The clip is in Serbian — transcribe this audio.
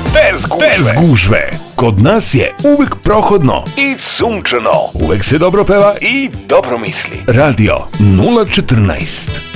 Bez gužve. Kod nas je uvek prohodno i sunčano. Uvek se dobro peva i dobro misli. Radio 014.